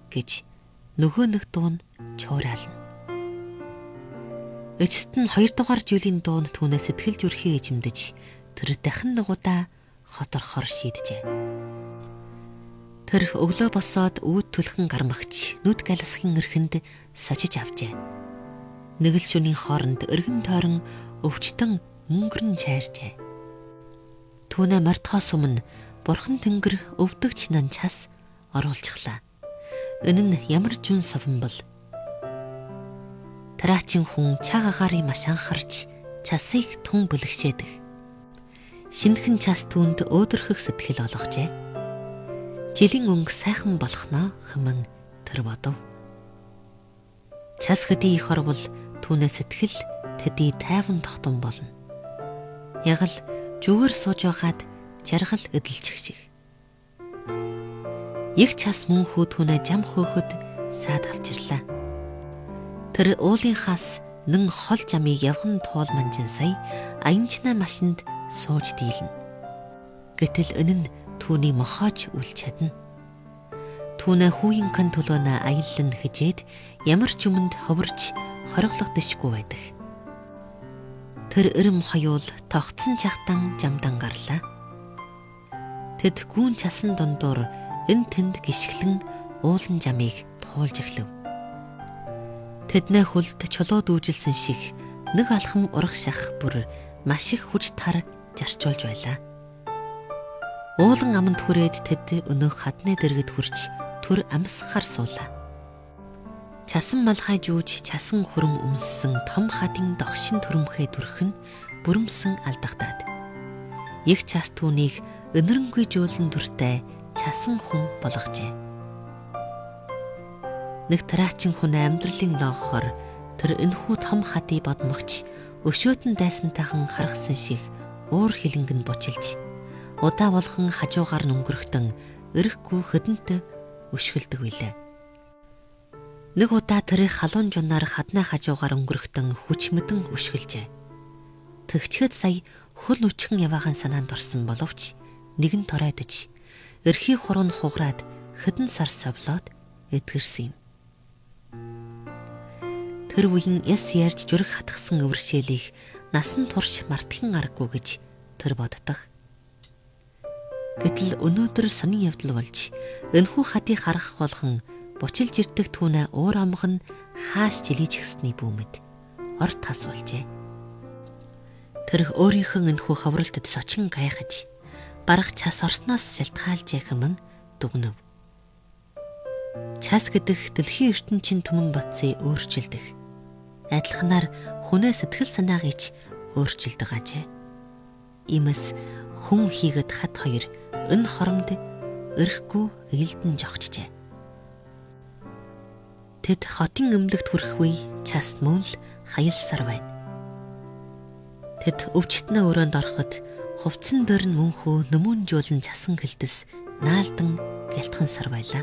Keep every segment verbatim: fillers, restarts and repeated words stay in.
гэж нөгөө нэг дуу нь чуурална. Эцэст нь хоёрдугаар жилийн дуу нь түүнээ сэтгэл зүрхий эзэмдэж тэр дахин нэг удаа хоторхор шийджээ. Тэр өглөө босоод үүд түлхэн гармагч нүд галсхийн эрхэнд сочиж авчээ. Нэг л шөнийн хооронд өргөн тойрон өвчтөн мөнгөрн чайржээ. Түүнээ мартахаас өмнө бурхан тэнгэр өвдөг чинан час оруулчихлаа. Энэ нь ямар жүн савн бол. Тараачин хүн чаагаарыг маш анхарч часыг тун бэлгшээдэг. Шинэхэн час түүнд өөдрөхөх сэтгэл олгожээ. Жилийн өнгө сайхан болохноо хэмээн тэр бодов. Час хэдий их орвол түүнээ сэтгэл тэдий тайван тогтун болно. Яг л зүгээр сууж байгаад жаргал эдэлчих шиг. Их час мөнхөө түүнээ жам хөөхөд саад авчирлаа. Тэр уулынхаас нэн хол жамыг явхан туул манжин сая аянчнаа машинд сууж дийлнэ. Гэтэл энэ нь түүний мохоож үл чадна. Түүнээ хүүгийн кан төлөөнө аяллан хижээд ямар ч юмд ховорч хориглохдошгүй байдаг. Тэр эрэм хоёул тогтсон чахтан жамдан гарлаа. Тэд гүүн часан дундуур эн тэнд гიშгэлэн уулан жамыг туулж эхлэв. Тэднээ хөлд чулуу дүүжилсэн шиг нэг алхам урах шах бүр маш их хүч тар зарчуулж байлаа. Уулан аманд хүрээд тэд өнөөх хадны дэргэд хүрч түр амсахаар суулаа. Часан малгай жууж часан хөрөм өмссөн том хадын догшин төрөмхөө дүрхэн бүрэмсэн алдагдаад. Их час түүнийг өнөрөнгүй жуулан дүртэй часан хүн болгожээ. Нэг тараачин хүн амьдралын лоогохоор тэр энэхүү том хадыг бодмогч өшөөтөн дайсантайхан харгасан шиг уур хилэнгэн бочилж удаа болгон хажуугаар нь өнгөрөхтөн эрэхгүй хөдөнтө өшгөлдөг билээ. Нэг удаа тэр халуун жунаар хадны хажуугаар өнгөрөхтөн хүчмэдэн өшгөлжээ. Тэгчхэд сая хөл өчгөн яваахан санаанд орсон боловч нэгэн торойдож эрхий хуруунд хугараад хэдэн сар совлоод эдгэрсэн юм. Тэр үеийн яс ярьж зүрх хатгсан өвөршээлийг насан турш мартахын аргагүй гэж тэр боддог. Гэтэл өнөөдөр сонин явдал болж энэхүү хадыг харах болгон бочилж ирдэг түүнээ уур амх нь хааш жилиж гисний бүүмэд орт тас болжээ. Тэр өөрийнхөө энэхүү ховролтод сочин гайхаж барах час орсноос шалтгаалж яхимэн дүгнэв. Час гэдэг дэлхийн ертөнцийн түмэн бодсыг өөрчилдөг. Адилханаар хүнээ сэтгэл санаагч өөрчилдөг ажээ. Иймээс хүн хийгэд хад хоёр энэ хоромд эрэхгүй эгэлдэн жогчжээ. Тэд хотын өмнөгт хүрэх үе час мөн л хаялсаар байна. Тэд өвчтнээ өрөөнд ороход хувцсан дээр нь мөнхөө нөмөн жуулан часан гэлдэс наалдан гэлтхэн сар байлаа.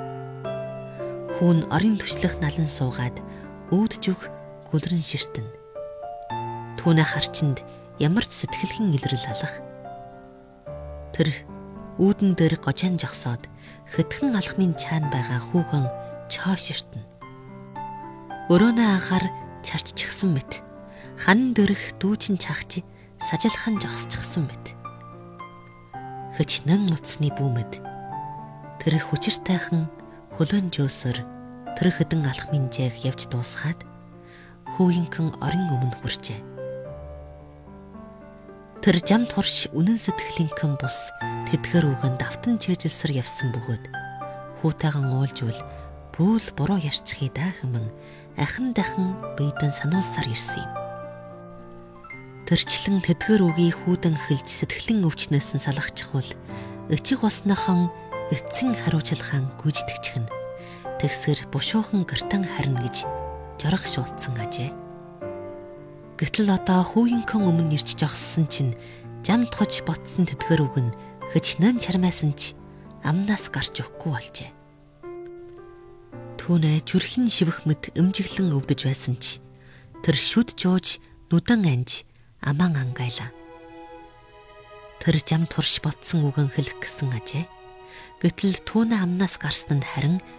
Хүүн орон түшлэх налан суугаад үүдж өг гүлрэн ширтэн. Түүнээ харчинд ямар ч сэтгэлхэн илрэл алах. Тэр үүдэн дээр гожаан жогсоод хэдхэн алхмын чаана байгаа хүүхэн чоо ширтэн. Өрөөнөө анхаар чарччихсан мэт. Хан дэрх дүүчин чахч сажилхан жогсчихсан мэт. Хөчнөн нуцны бүүмэд тэр хүчиртайхан хөлөн жөөсөр тэр хэдэн алхмын жайг явж дуусгаад хүүинхэн орон өмнө хүрчээ. Тэр жам турш үнэн сэтгэлийнхэн бус тэдгэр үгэнд автан чэжилсэр явсан бөгөөд хүүтэйгэн уулжвал бүүл буруу ярьчихъя даа хэмээн ахин дахин бийдэн сануулсаар ирсэн юм. Тэрчлэн тэдгэр үгийг хүүдэн хэлж сэтгэлэн өвчнөөс нь салгачихвал эчих усныхан эцсийн хариуцлагаан гүйждэгчхэн тэгсэр бушуухан гартан харна гэж жорох шуудсан ажээ. Гэтэл одоо хүүгийнхэн өмнө ирж жогссон чинь жам тохож ботсон тэдгэр үг нь хөчнөн чармайсан ч амнаас гарч өгөхгүй болжээ. Түүнээ зүрхийн шивэх мэт эмжиглэн өвдөж байсан ч тэр шүд жууж нүдэн анж аман ангайлаа. Тэр жам турш ботсон үгэн хэлэх гэсэн ажээ. Гэтэл түүнээ амнаас гарсанд харин